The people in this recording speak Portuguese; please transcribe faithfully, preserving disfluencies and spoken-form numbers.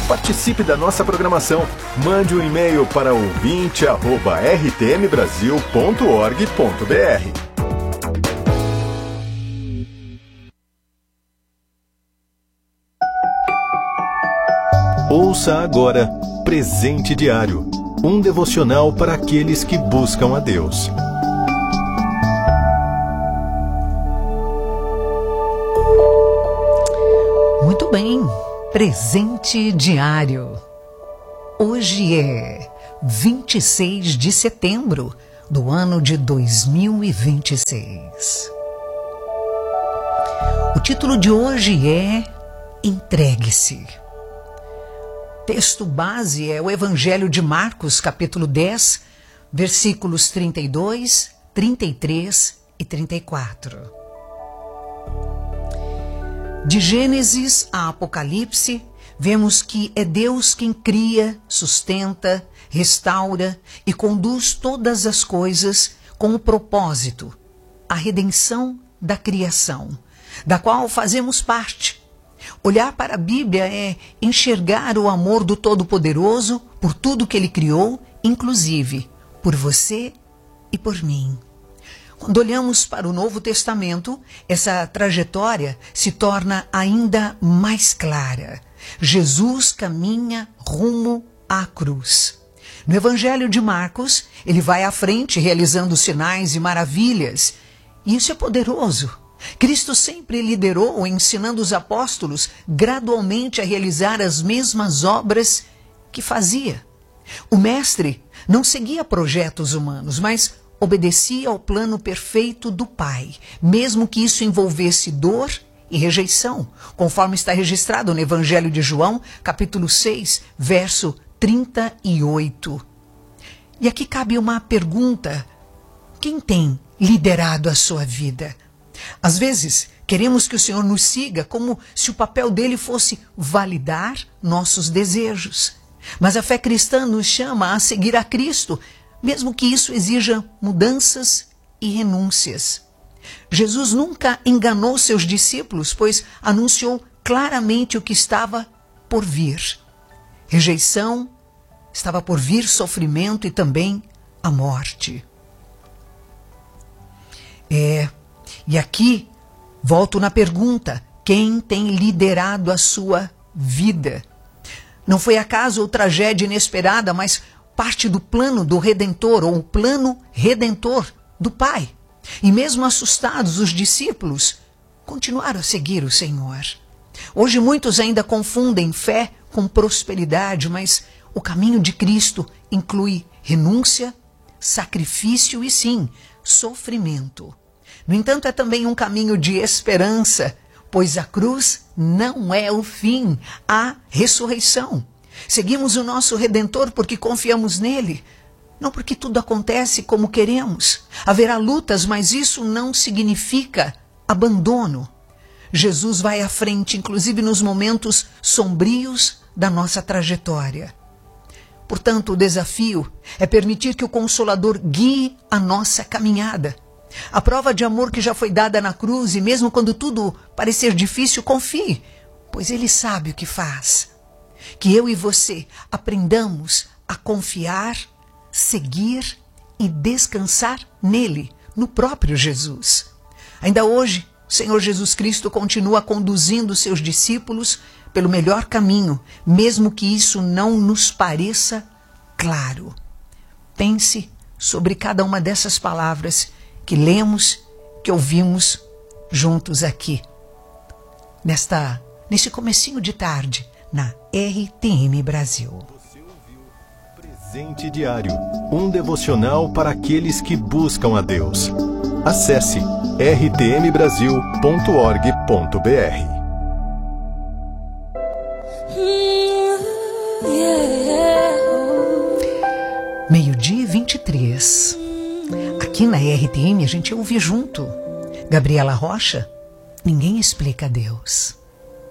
Participe da nossa programação. Mande um e-mail para ouvinte arroba r t m brasil ponto org ponto b r. Ouça agora Presente Diário, um devocional para aqueles que buscam a Deus. Muito bem, Presente Diário. Hoje é vinte e seis de setembro do ano de dois mil e vinte e seis. O título de hoje é Entregue-se. Texto base é o Evangelho de Marcos, capítulo dez, versículos trinta e dois, trinta e três e trinta e quatro. De Gênesis a Apocalipse, vemos que é Deus quem cria, sustenta, restaura e conduz todas as coisas com o propósito, a redenção da criação, da qual fazemos parte. Olhar para a Bíblia é enxergar o amor do Todo-Poderoso por tudo que Ele criou, inclusive por você e por mim. Quando olhamos para o Novo Testamento, essa trajetória se torna ainda mais clara. Jesus caminha rumo à cruz. No Evangelho de Marcos, ele vai à frente realizando sinais e maravilhas. E isso é poderoso. Cristo sempre liderou, ensinando os apóstolos gradualmente a realizar as mesmas obras que fazia. O Mestre não seguia projetos humanos, mas obedecia ao plano perfeito do Pai, mesmo que isso envolvesse dor e rejeição, conforme está registrado no Evangelho de João, capítulo seis, verso trinta e oito. E aqui cabe uma pergunta: quem tem liderado a sua vida? Às vezes, queremos que o Senhor nos siga como se o papel dele fosse validar nossos desejos. Mas a fé cristã nos chama a seguir a Cristo, mesmo que isso exija mudanças e renúncias. Jesus nunca enganou seus discípulos, pois anunciou claramente o que estava por vir. Rejeição, estava por vir sofrimento e também a morte. É... E aqui, volto na pergunta: quem tem liderado a sua vida? Não foi acaso ou tragédia inesperada, mas parte do plano do Redentor, ou o plano redentor do Pai. E mesmo assustados, os discípulos continuaram a seguir o Senhor. Hoje muitos ainda confundem fé com prosperidade, mas o caminho de Cristo inclui renúncia, sacrifício e, sim, sofrimento. No entanto, é também um caminho de esperança, pois a cruz não é o fim, há ressurreição. Seguimos o nosso Redentor porque confiamos nele, não porque tudo acontece como queremos. Haverá lutas, mas isso não significa abandono. Jesus vai à frente, inclusive nos momentos sombrios da nossa trajetória. Portanto, o desafio é permitir que o Consolador guie a nossa caminhada. A prova de amor que já foi dada na cruz, e mesmo quando tudo parecer difícil, confie, pois Ele sabe o que faz. Que eu e você aprendamos a confiar, seguir e descansar nele, no próprio Jesus. Ainda hoje, o Senhor Jesus Cristo continua conduzindo seus discípulos pelo melhor caminho, mesmo que isso não nos pareça claro. Pense sobre cada uma dessas palavras que lemos, que ouvimos juntos aqui, nesta, nesse comecinho de tarde, na R T M Brasil. Você ouviu Presente Diário, um devocional para aqueles que buscam a Deus. Acesse r t m brasil ponto org ponto b r. Meio-dia e vinte e três. Aqui na R T M a gente ouve junto. Gabriela Rocha, Ninguém Explica Deus.